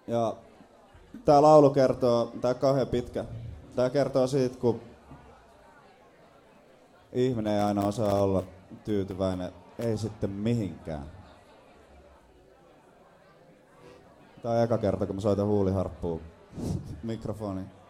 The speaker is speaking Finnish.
Ja tää laulu kertoo, tää on kauhean pitkä. Tää kertoo siitä, kun ihminen ei aina osaa olla tyytyväinen, ei sitten mihinkään. Tää on eka kerta, kun mä soitan huuliharppua mikrofoniin.